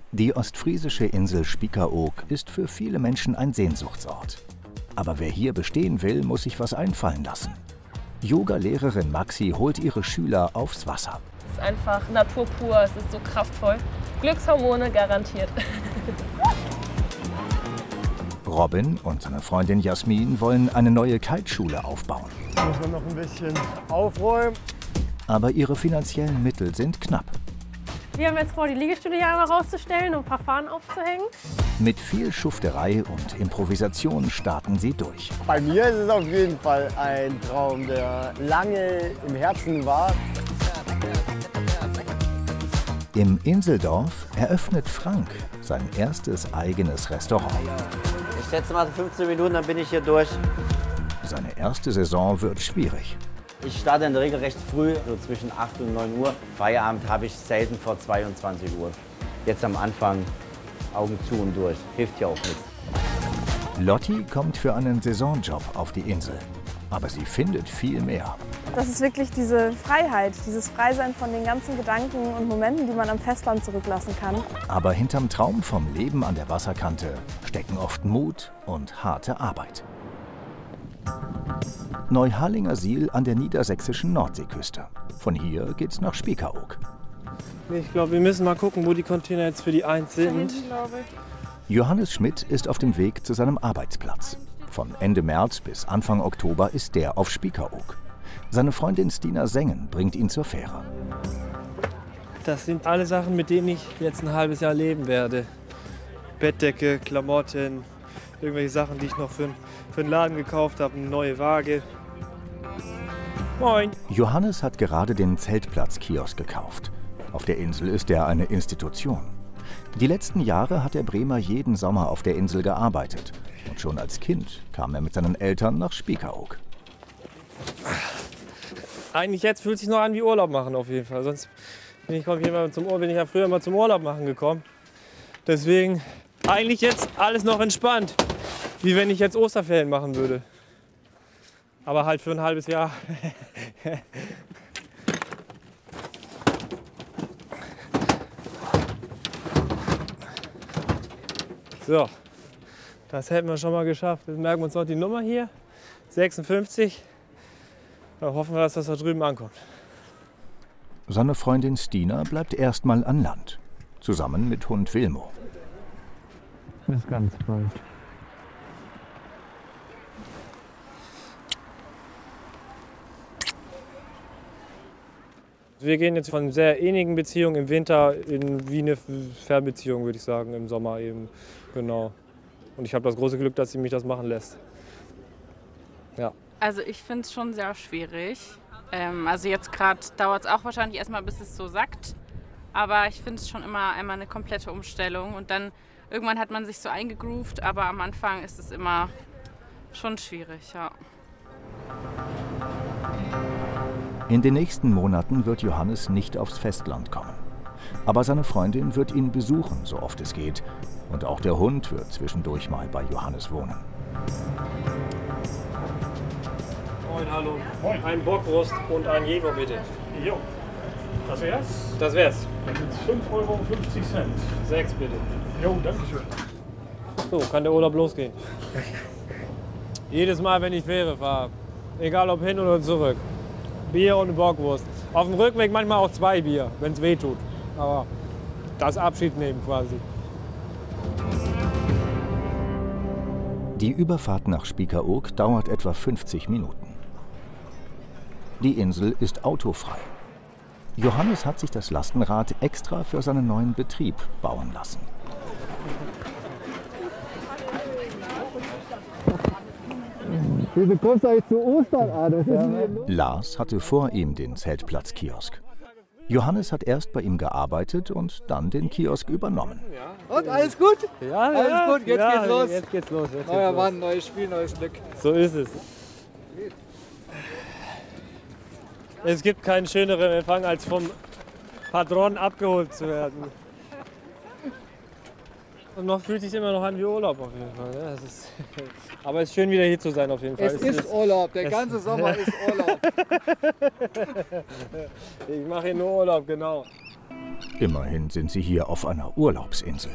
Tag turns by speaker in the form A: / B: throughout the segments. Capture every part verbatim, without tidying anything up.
A: Die ostfriesische Insel Spiekeroog ist für viele Menschen ein Sehnsuchtsort. Aber wer hier bestehen will, muss sich was einfallen lassen. Yoga-Lehrerin Maxi holt ihre Schüler aufs Wasser.
B: Es ist einfach Natur pur, es ist so kraftvoll. Glückshormone garantiert.
A: Robin und seine Freundin Jasmin wollen eine neue Kiteschule aufbauen.
C: Da muss man noch ein bisschen aufräumen.
A: Aber ihre finanziellen Mittel sind knapp.
B: Wir haben jetzt vor, die Liegestühle hier einmal rauszustellen und ein paar Fahnen aufzuhängen.
A: Mit viel Schufterei und Improvisation starten sie durch.
C: Bei mir ist es auf jeden Fall ein Traum, der lange im Herzen war.
A: Im Inseldorf eröffnet Frank sein erstes eigenes Restaurant.
D: Ich schätze mal fünfzehn Minuten, dann bin ich hier durch.
A: Seine erste Saison wird schwierig.
D: Ich starte in der Regel recht früh, so zwischen acht und neun Uhr. Feierabend habe ich selten vor zweiundzwanzig Uhr. Jetzt am Anfang Augen zu und durch. Hilft ja auch nichts.
A: Lotti kommt für einen Saisonjob auf die Insel. Aber sie findet viel mehr.
E: Das ist wirklich diese Freiheit, dieses Freisein von den ganzen Gedanken und Momenten, die man am Festland zurücklassen kann.
A: Aber hinterm Traum vom Leben an der Wasserkante stecken oft Mut und harte Arbeit. Neuharlingersiel an der niedersächsischen Nordseeküste. Von hier geht's nach Spiekeroog.
F: Ich glaube, wir müssen mal gucken, wo die Container jetzt für die eins sind.
A: Johannes Schmidt ist auf dem Weg zu seinem Arbeitsplatz. Von Ende März bis Anfang Oktober ist der auf Spiekeroog. Seine Freundin Stina Sengen bringt ihn zur Fähre.
F: Das sind alle Sachen, mit denen ich jetzt ein halbes Jahr leben werde. Bettdecke, Klamotten, irgendwelche Sachen, die ich noch für, für den Laden gekauft habe, eine neue Waage. Moin!
A: Johannes hat gerade den Zeltplatz-Kiosk gekauft. Auf der Insel ist er eine Institution. Die letzten Jahre hat der Bremer jeden Sommer auf der Insel gearbeitet. Und schon als Kind kam er mit seinen Eltern nach Spiekeroog.
F: Eigentlich jetzt fühlt es sich noch an wie Urlaub machen auf jeden Fall. Sonst bin ich, komm ich immer zum, bin ich ja früher mal zum Urlaub machen gekommen. Deswegen eigentlich jetzt alles noch entspannt. Wie wenn ich jetzt Osterferien machen würde. Aber halt für ein halbes Jahr. So, das hätten wir schon mal geschafft. Jetzt merken wir uns noch die Nummer hier. sechsundfünfzig. Da hoffen wir, dass das da drüben ankommt.
A: Seine Freundin Stina bleibt erstmal an Land. Zusammen mit Hund Wilmo.
G: Bis ganz bald.
F: Wir gehen jetzt von sehr innigen Beziehungen im Winter in wie eine Fernbeziehung, würde ich sagen, im Sommer eben. Genau. Und ich habe das große Glück, dass sie mich das machen lässt. Ja.
H: Also ich finde es schon sehr schwierig. Ähm, also jetzt gerade dauert es auch wahrscheinlich erstmal, bis es so sackt. Aber ich finde es schon immer einmal eine komplette Umstellung. Und dann irgendwann hat man sich so eingegroovt, aber am Anfang ist es immer schon schwierig, ja.
A: In den nächsten Monaten wird Johannes nicht aufs Festland kommen. Aber seine Freundin wird ihn besuchen, so oft es geht. Und auch der Hund wird zwischendurch mal bei Johannes wohnen.
F: Moin, hallo. Moin. Ein Bockwurst und ein Jever, bitte.
I: Jo. Das wär's?
F: Das wär's.
I: Mit fünf Euro fünfzig.
F: Sechs, bitte.
I: Jo, danke schön.
F: So, kann der Urlaub losgehen. Jedes Mal, wenn ich Fähre fahre, egal ob hin oder zurück, Bier und eine Bockwurst. Auf dem Rückweg manchmal auch zwei Bier, wenn es weh tut. Aber das Abschied nehmen quasi.
A: Die Überfahrt nach Spiekeroog dauert etwa fünfzig Minuten. Die Insel ist autofrei. Johannes hat sich das Lastenrad extra für seinen neuen Betrieb bauen lassen.
C: Wieso kommst du eigentlich zu Ostern an?
A: Lars hatte vor ihm den Zeltplatz-Kiosk. Johannes hat erst bei ihm gearbeitet und dann den Kiosk übernommen.
C: Und alles gut?
F: Ja,
C: alles
F: ja,
C: gut, jetzt
F: ja,
C: geht's los.
F: Jetzt geht's los. Jetzt
C: Neuer
F: geht's
C: Mann,
F: los.
C: neues Spiel, neues Glück.
F: So ist es. Es gibt keinen schöneren Empfang, als vom Patron abgeholt zu werden. Und noch fühlt sich immer noch an wie Urlaub auf jeden Fall. Ja, das ist aber es ist schön, wieder hier zu sein auf jeden Fall.
C: Es, es ist, ist Urlaub, der ganze Sommer ist Urlaub.
F: Ich mache hier nur Urlaub, genau.
A: Immerhin sind sie hier auf einer Urlaubsinsel.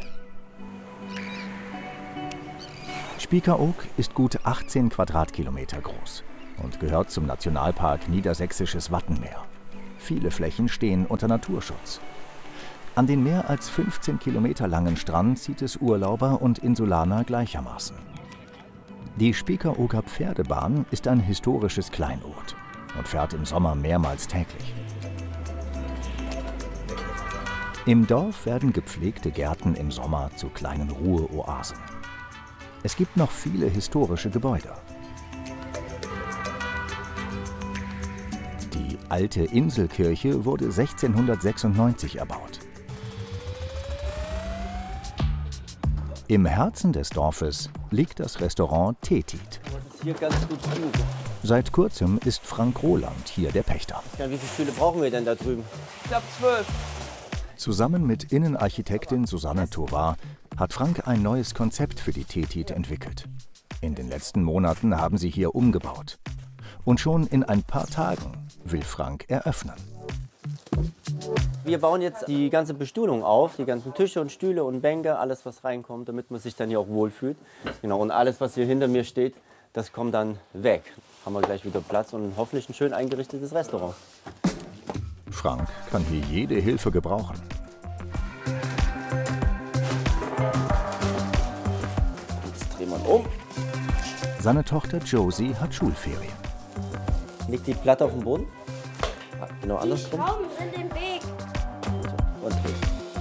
A: Spiekeroog ist gut achtzehn Quadratkilometer groß und gehört zum Nationalpark Niedersächsisches Wattenmeer. Viele Flächen stehen unter Naturschutz. An den mehr als fünfzehn Kilometer langen Strand zieht es Urlauber und Insulaner gleichermaßen. Die Spiekerooger Pferdebahn ist ein historisches Kleinod und fährt im Sommer mehrmals täglich. Im Dorf werden gepflegte Gärten im Sommer zu kleinen Ruheoasen. Es gibt noch viele historische Gebäude. Die alte Inselkirche wurde sechzehnhundertsechsundneunzig erbaut. Im Herzen des Dorfes liegt das Restaurant Tetit.
J: Hier ganz gut zu.
A: Seit kurzem ist Frank Roland hier der Pächter.
J: Ja, wie viele Stühle brauchen wir denn da drüben?
B: Ich glaube zwölf.
A: Zusammen mit Innenarchitektin Susanne Tovar hat Frank ein neues Konzept für die Tetit entwickelt. In den letzten Monaten haben sie hier umgebaut. Und schon in ein paar Tagen will Frank eröffnen.
J: Wir bauen jetzt die ganze Bestuhlung auf, die ganzen Tische und Stühle und Bänke, alles was reinkommt, damit man sich dann hier auch wohlfühlt. Genau, und alles, was hier hinter mir steht, das kommt dann weg. Haben wir gleich wieder Platz und hoffentlich ein schön eingerichtetes Restaurant.
A: Frank kann hier jede Hilfe gebrauchen.
J: Jetzt drehen wir um.
A: Seine Tochter Josie hat Schulferien.
J: Liegt die Platte auf dem Boden? Genau andersrum.
K: Die Schrauben sind im Weg.
J: Und drehen.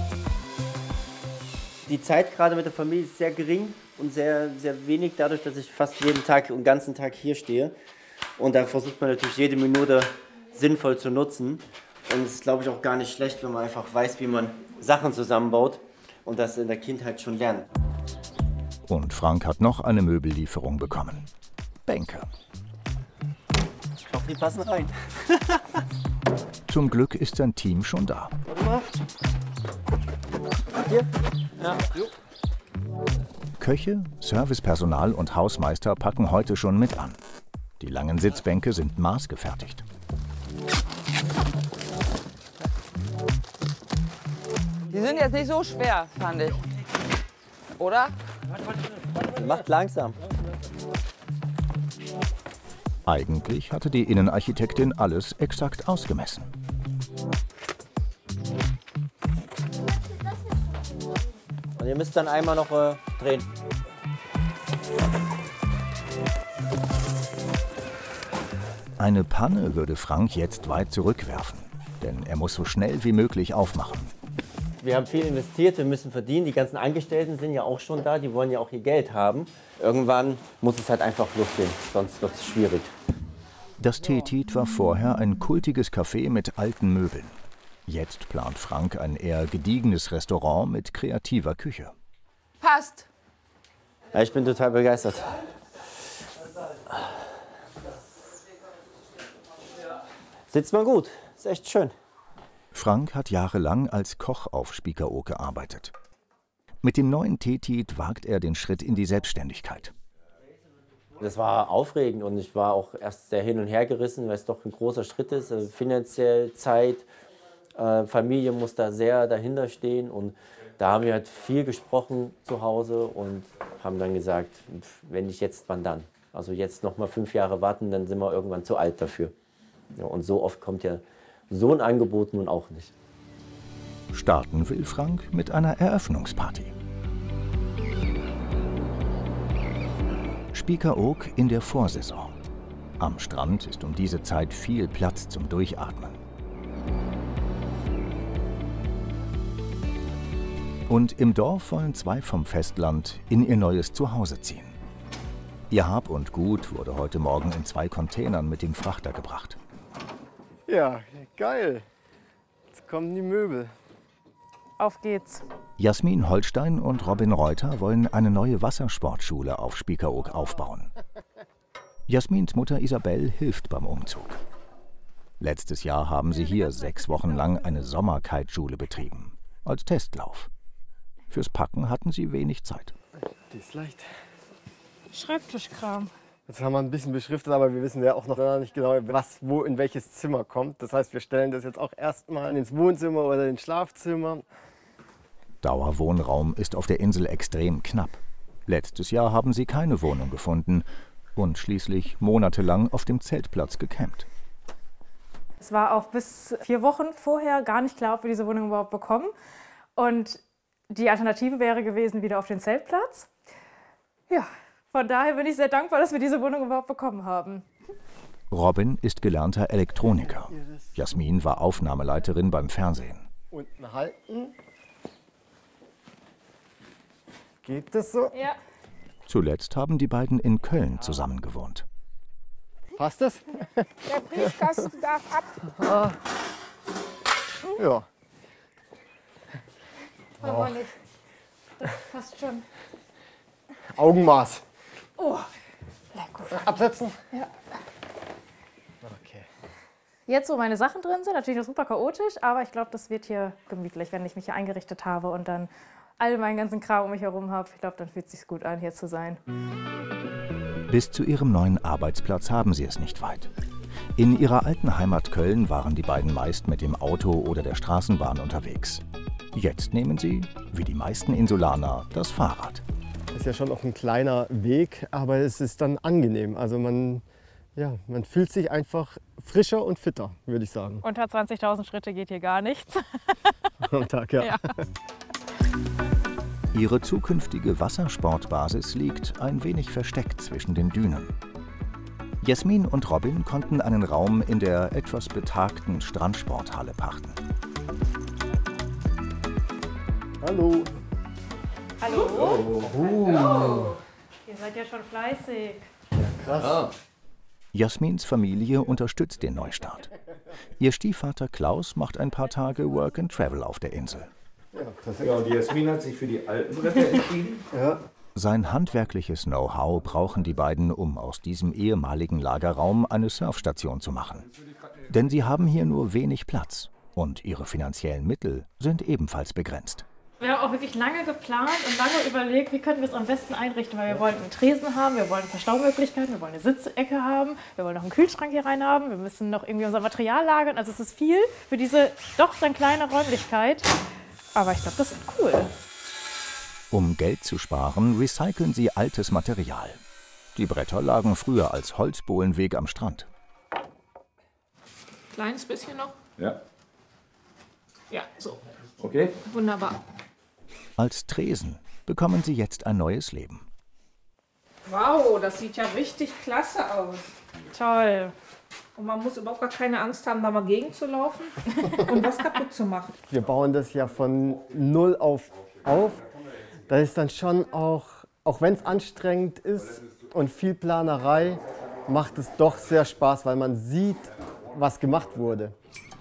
J: Die Zeit gerade mit der Familie ist sehr gering und sehr, sehr wenig, dadurch, dass ich fast jeden Tag und ganzen Tag hier stehe. Und da versucht man natürlich jede Minute sinnvoll zu nutzen. Und es ist, glaube ich, auch gar nicht schlecht, wenn man einfach weiß, wie man Sachen zusammenbaut und das in der Kindheit schon lernt.
A: Und Frank hat noch eine Möbellieferung bekommen. Bänke.
J: Ich hoffe, die passen rein.
A: Zum Glück ist sein Team schon da.
J: Hier? Ja.
A: Köche, Servicepersonal und Hausmeister packen heute schon mit an. Die langen Sitzbänke sind maßgefertigt.
L: Die sind jetzt nicht so schwer, fand ich. Oder?
J: Macht langsam.
A: Eigentlich hatte die Innenarchitektin alles exakt ausgemessen.
J: Und ihr müsst dann einmal noch äh, drehen.
A: Eine Panne würde Frank jetzt weit zurückwerfen, denn er muss so schnell wie möglich aufmachen.
J: Wir haben viel investiert, wir müssen verdienen. Die ganzen Angestellten sind ja auch schon da, die wollen ja auch ihr Geld haben. Irgendwann muss es halt einfach losgehen, sonst wird es schwierig.
A: Das Tetit war vorher ein kultiges Café mit alten Möbeln. Jetzt plant Frank ein eher gediegenes Restaurant mit kreativer Küche.
L: Passt.
J: Ja, ich bin total begeistert. Sitzt man gut, ist echt schön.
A: Frank hat jahrelang als Koch auf Spiekeroog gearbeitet. Mit dem neuen Tetit wagt er den Schritt in die Selbstständigkeit.
J: Das war aufregend und ich war auch erst sehr hin und her gerissen, weil es doch ein großer Schritt ist. Also finanziell, Zeit, äh, Familie muss da sehr dahinter stehen. Und da haben wir halt viel gesprochen zu Hause und haben dann gesagt, wenn nicht jetzt, wann dann? Also jetzt noch mal fünf Jahre warten, dann sind wir irgendwann zu alt dafür. Ja, und so oft kommt ja so ein Angebot nun auch nicht.
A: Starten will Frank mit einer Eröffnungsparty. Spiekeroog in der Vorsaison. Am Strand ist um diese Zeit viel Platz zum Durchatmen. Und im Dorf wollen zwei vom Festland in ihr neues Zuhause ziehen. Ihr Hab und Gut wurde heute Morgen in zwei Containern mit dem Frachter gebracht.
C: Ja, geil. Jetzt kommen die Möbel.
B: Auf geht's.
A: Jasmin Holstein und Robin Reuter wollen eine neue Wassersportschule auf Spiekeroog aufbauen. Jasmins Mutter Isabel hilft beim Umzug. Letztes Jahr haben sie hier sechs Wochen lang eine Sommer-Kiteschule betrieben, als Testlauf. Fürs Packen hatten sie wenig Zeit.
C: Die ist leicht.
K: Schreibtischkram.
C: Jetzt haben wir ein bisschen beschriftet, aber wir wissen ja auch noch nicht genau, was wo in welches Zimmer kommt. Das heißt, wir stellen das jetzt auch erstmal ins Wohnzimmer oder ins Schlafzimmer.
A: Dauerwohnraum ist auf der Insel extrem knapp. Letztes Jahr haben sie keine Wohnung gefunden und schließlich monatelang auf dem Zeltplatz gecampt.
K: Es war auch bis vier Wochen vorher gar nicht klar, ob wir diese Wohnung überhaupt bekommen. Und die Alternative wäre gewesen, wieder auf den Zeltplatz. Ja, von daher bin ich sehr dankbar, dass wir diese Wohnung überhaupt bekommen haben.
A: Robin ist gelernter Elektroniker. Jasmin war Aufnahmeleiterin beim Fernsehen.
C: Unten halten. Geht das so?
K: Ja.
A: Zuletzt haben die beiden in Köln zusammen gewohnt.
C: Passt das?
M: Der Briefkasten darf ab.
C: Ah. Ja.
K: Aber nicht. Das passt schon.
C: Augenmaß.
K: Oh, lecker.
C: Absetzen?
K: Ja.
C: Okay.
K: Jetzt, wo meine Sachen drin sind, natürlich noch super chaotisch, aber ich glaube, das wird hier gemütlich, wenn ich mich hier eingerichtet habe und dann all meinen ganzen Kram um mich herum habe. Ich glaube, dann fühlt es sich gut an, hier zu sein.
A: Bis zu ihrem neuen Arbeitsplatz haben sie es nicht weit. In ihrer alten Heimat Köln waren die beiden meist mit dem Auto oder der Straßenbahn unterwegs. Jetzt nehmen sie, wie die meisten Insulaner, das Fahrrad.
C: Das ist ja schon auch ein kleiner Weg, aber es ist dann angenehm. Also man, ja, man fühlt sich einfach frischer und fitter, würde ich sagen.
K: Unter zwanzigtausend Schritte geht hier gar nichts.
C: Am Tag, ja.
K: Ja.
A: Ihre zukünftige Wassersportbasis liegt ein wenig versteckt zwischen den Dünen. Jasmin und Robin konnten einen Raum in der etwas betagten Strandsporthalle pachten.
C: Hallo.
K: Hallo.
C: Oh.
K: Hallo. Ihr seid ja schon fleißig.
C: Krass.
A: Jasmins Familie unterstützt den Neustart. Ihr Stiefvater Klaus macht ein paar Tage Work and Travel auf der Insel.
I: Ja, und die Jasmin hat sich für die alten Bretter entschieden.
C: Ja.
A: Sein handwerkliches Know-how brauchen die beiden, um aus diesem ehemaligen Lagerraum eine Surfstation zu machen. Denn sie haben hier nur wenig Platz und ihre finanziellen Mittel sind ebenfalls begrenzt.
K: Wir haben auch wirklich lange geplant und lange überlegt, wie könnten wir es am besten einrichten, weil wir wollen einen Tresen haben, wir wollen Verstaumöglichkeiten, wir wollen eine Sitzecke haben, wir wollen noch einen Kühlschrank hier rein haben, wir müssen noch irgendwie unser Material lagern. Also es ist viel für diese doch dann kleine Räumlichkeit. Aber ich glaube, das ist cool.
A: Um Geld zu sparen, recyceln sie altes Material. Die Bretter lagen früher als Holzbohlenweg am Strand.
M: Kleines bisschen noch?
I: Ja.
M: Ja, so.
I: Okay.
M: Wunderbar.
A: Als Tresen bekommen sie jetzt ein neues Leben.
M: Wow, das sieht ja richtig klasse aus.
K: Toll.
M: Und man muss überhaupt gar keine Angst haben, da mal gegenzulaufen und was kaputt zu machen.
C: Wir bauen das ja von null auf auf. Da ist dann schon auch, auch wenn es anstrengend ist und viel Planerei, macht es doch sehr Spaß, weil man sieht, was gemacht wurde.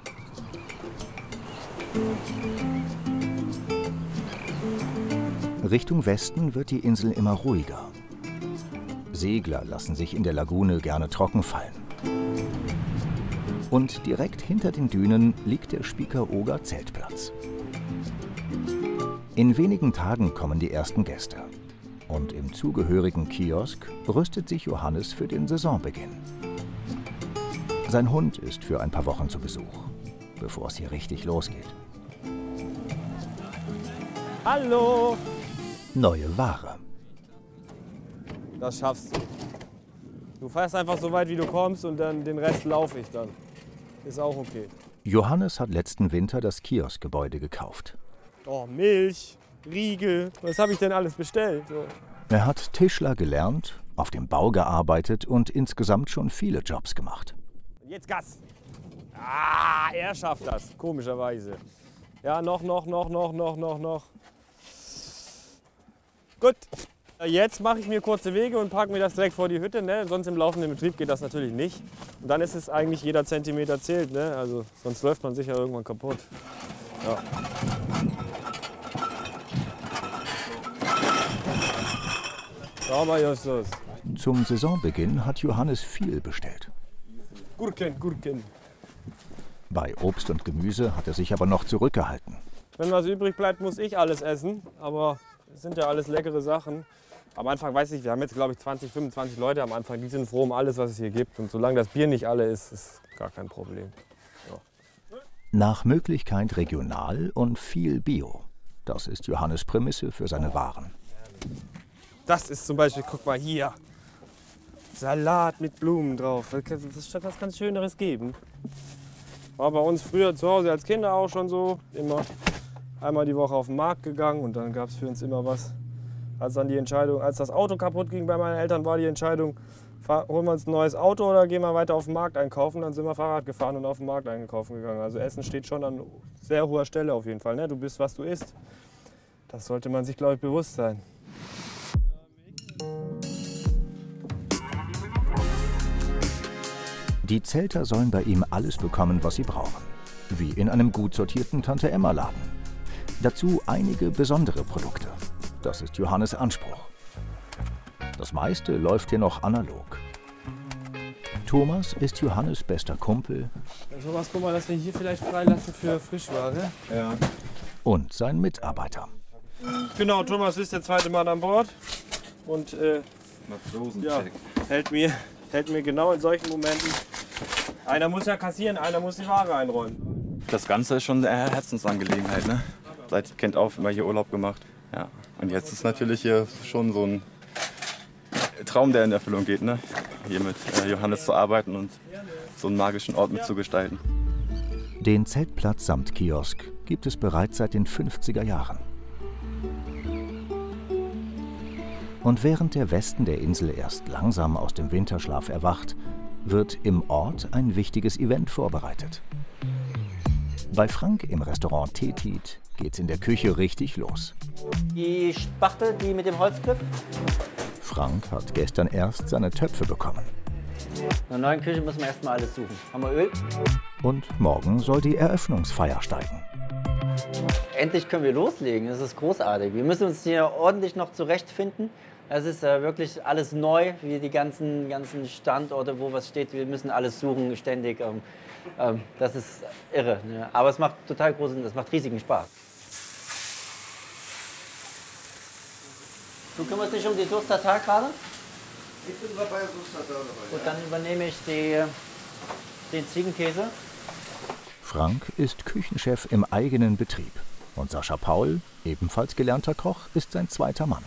A: Richtung Westen wird die Insel immer ruhiger. Segler lassen sich in der Lagune gerne trocken fallen. Und direkt hinter den Dünen liegt der Spiekeroger Zeltplatz. In wenigen Tagen kommen die ersten Gäste. Und im zugehörigen Kiosk rüstet sich Johannes für den Saisonbeginn. Sein Hund ist für ein paar Wochen zu Besuch, bevor es hier richtig losgeht.
F: Hallo!
A: Neue Ware.
F: Das schaffst du. Du fährst einfach so weit, wie du kommst und dann den Rest laufe ich dann. Ist auch okay.
A: Johannes hat letzten Winter das Kioskgebäude gekauft.
F: Oh, Milch, Riegel, was habe ich denn alles bestellt? So.
A: Er hat Tischler gelernt, auf dem Bau gearbeitet und insgesamt schon viele Jobs gemacht.
F: Jetzt Gas! Ah, er schafft das, komischerweise. Ja, noch, noch, noch, noch, noch, noch, noch. Gut. Jetzt mache ich mir kurze Wege und parke mir das direkt vor die Hütte. Ne? Sonst im laufenden Betrieb geht das natürlich nicht. Und dann ist es eigentlich, jeder Zentimeter zählt. Ne? Also sonst läuft man sicher irgendwann kaputt. Ja. Sauber, Justus.
A: Zum Saisonbeginn hat Johannes viel bestellt.
F: Gurken, Gurken.
A: Bei Obst und Gemüse hat er sich aber noch zurückgehalten.
F: Wenn was übrig bleibt, muss ich alles essen. Aber es sind ja alles leckere Sachen. Am Anfang weiß ich, wir haben jetzt glaube ich zwanzig, fünfundzwanzig Leute am Anfang, die sind froh um alles, was es hier gibt. Und solange das Bier nicht alle ist, ist gar kein Problem. Ja.
A: Nach Möglichkeit regional und viel Bio. Das ist Johannes Prämisse für seine Waren.
F: Das ist zum Beispiel, guck mal hier, Salat mit Blumen drauf. Das wird was ganz Schöneres geben. War bei uns früher zu Hause als Kinder auch schon so. Immer einmal die Woche auf den Markt gegangen und dann gab es für uns immer was. Als dann die Entscheidung, als das Auto kaputt ging bei meinen Eltern, war die Entscheidung, fahr, holen wir uns ein neues Auto oder gehen wir weiter auf den Markt einkaufen. Dann sind wir Fahrrad gefahren und auf den Markt einkaufen gegangen. Also Essen steht schon an sehr hoher Stelle auf jeden Fall. Ne? Du bist, was du isst. Das sollte man sich, glaube ich, bewusst sein.
A: Die Zelter sollen bei ihm alles bekommen, was sie brauchen. Wie in einem gut sortierten Tante-Emma-Laden. Dazu einige besondere Produkte. Das ist Johannes' Anspruch. Das meiste läuft hier noch analog. Thomas ist Johannes' bester Kumpel.
F: Thomas, guck mal, dass wir hier vielleicht freilassen für Frischware.
I: Ja.
A: Und sein Mitarbeiter.
F: Genau, Thomas ist der zweite Mann an Bord. Und äh, ja, hält, mir, hält mir genau in solchen Momenten. Einer muss ja kassieren, einer muss die Ware einräumen.
N: Das Ganze ist schon eine Herzensangelegenheit. Ne? Seit Kind auf immer hier Urlaub gemacht. Ja. Und jetzt ist natürlich hier schon so ein Traum, der in Erfüllung geht, ne? Hier mit äh, Johannes zu arbeiten und so einen magischen Ort mitzugestalten.
A: Den Zeltplatz samt Kiosk gibt es bereits seit den fünfziger Jahren. Und während der Westen der Insel erst langsam aus dem Winterschlaf erwacht, wird im Ort ein wichtiges Event vorbereitet. Bei Frank im Restaurant Tetit geht's in der Küche richtig los.
J: Die Spachtel, die mit dem Holzgriff.
A: Frank hat gestern erst seine Töpfe bekommen.
J: In der neuen Küche müssen wir erstmal alles suchen. Haben wir Öl?
A: Und morgen soll die Eröffnungsfeier steigen.
J: Endlich können wir loslegen, das ist großartig. Wir müssen uns hier ordentlich noch zurechtfinden. Es ist äh, wirklich alles neu, wie die ganzen, ganzen Standorte, wo was steht. Wir müssen alles suchen, ständig. Ähm, ähm, das ist irre. Ne? Aber es macht total großen, es macht riesigen Spaß. Du kümmerst dich um die Soße Tartar gerade?
O: Ich bin dabei, Soße Tartar dabei.
J: Gut, dann übernehme ich die, den Ziegenkäse.
A: Frank ist Küchenchef im eigenen Betrieb. Und Sascha Paul, ebenfalls gelernter Koch, ist sein zweiter Mann.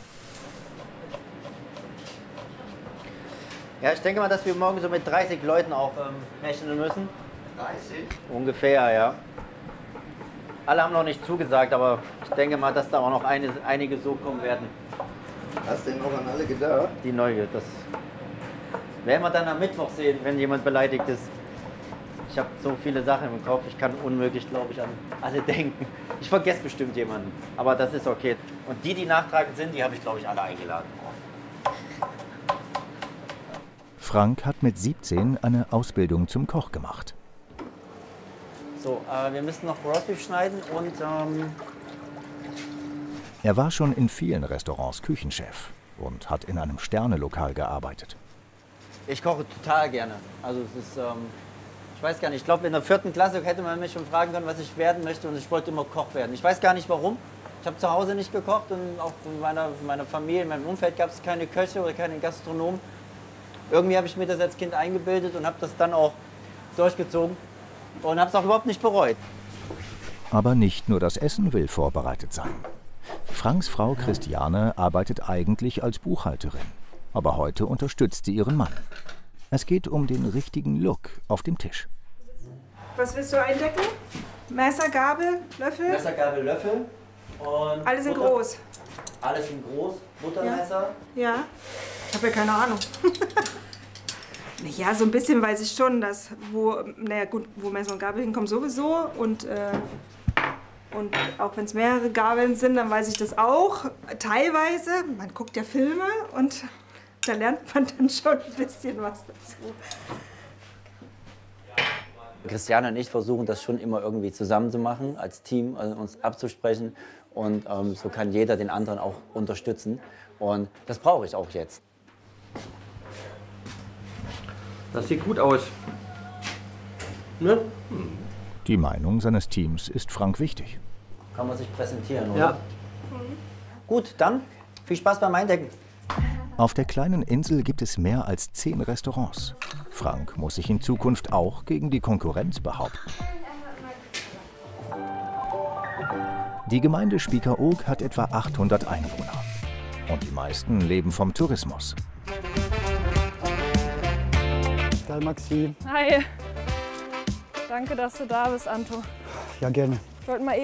J: Ja, ich denke mal, dass wir morgen so mit dreißig Leuten auch ähm, rechnen müssen.
O: dreißig?
J: Ungefähr, ja. Alle haben noch nicht zugesagt, aber ich denke mal, dass da auch noch eine, einige so kommen werden.
O: Hast du denn noch an alle gedacht?
J: Die neue, das werden wir dann am Mittwoch sehen, wenn jemand beleidigt ist. Ich habe so viele Sachen im Kopf, ich kann unmöglich, glaube ich, an alle denken. Ich vergesse bestimmt jemanden, aber das ist okay. Und die, die nachtragend sind, die habe ich, glaube ich, alle eingeladen.
A: Frank hat mit siebzehn eine Ausbildung zum Koch gemacht.
J: So, äh, wir müssen noch Rostbeef schneiden und... Ähm
A: er war schon in vielen Restaurants Küchenchef und hat in einem Sternelokal gearbeitet.
J: Ich koche total gerne. Also es ist, ähm, ich weiß gar nicht, ich glaube in der vierten Klasse hätte man mich schon fragen können, was ich werden möchte, und ich wollte immer Koch werden. Ich weiß gar nicht warum. Ich habe zu Hause nicht gekocht und auch in meiner, in meiner Familie, in meinem Umfeld gab es keine Köche oder keine Gastronomen. Irgendwie habe ich mir das als Kind eingebildet und habe das dann auch durchgezogen und habe es auch überhaupt nicht bereut.
A: Aber nicht nur das Essen will vorbereitet sein. Franks Frau Christiane arbeitet eigentlich als Buchhalterin, aber heute unterstützt sie ihren Mann. Es geht um den richtigen Look auf dem Tisch.
P: Was willst du eindecken? Messer, Gabel, Löffel?
J: Messer, Gabel, Löffel und
P: alles in
J: Butter.
P: groß.
J: Alles in groß, Buttermesser.
P: Ja, ja. Ich habe ja keine Ahnung. Ja, so ein bisschen weiß ich schon, dass wo, naja gut, wo Messer und Gabel hinkommen sowieso und äh, und auch wenn es mehrere Gabeln sind, dann weiß ich das auch. Teilweise, man guckt ja Filme und da lernt man dann schon ein bisschen was dazu.
J: Christiane und ich versuchen das schon immer irgendwie zusammen zu machen, als Team, also uns abzusprechen. Und ähm, so kann jeder den anderen auch unterstützen. Und das brauche ich auch jetzt.
Q: Das sieht gut aus. Ne?
A: Die Meinung seines Teams ist Frank wichtig.
J: Kann man sich präsentieren, oder?
Q: Ja.
J: Mhm. Gut, dann viel Spaß beim Eindecken.
A: Auf der kleinen Insel gibt es mehr als zehn Restaurants. Frank muss sich in Zukunft auch gegen die Konkurrenz behaupten. Die Gemeinde Spiekeroog hat etwa achthundert Einwohner. Und die meisten leben vom Tourismus.
R: Geil, Maxi.
E: Hi. Danke, dass du da bist, Anto.
R: Ja, gerne.
E: Ich wollte mal eben